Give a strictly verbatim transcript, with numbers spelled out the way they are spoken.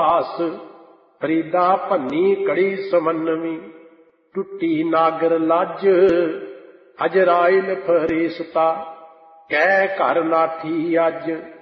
आस फरीदा भन्नी कड़ी समन्नवी टुटी नागर लाज अजराइल फरिश्ता कै घर नाठी अज